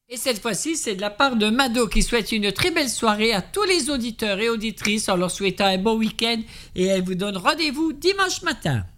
Et cette fois-ci, c'est de la part de Mado qui souhaite une très belle soirée à tous les auditeurs et auditrices en leur souhaitant un bon week-end et elle vous donne rendez-vous dimanche matin.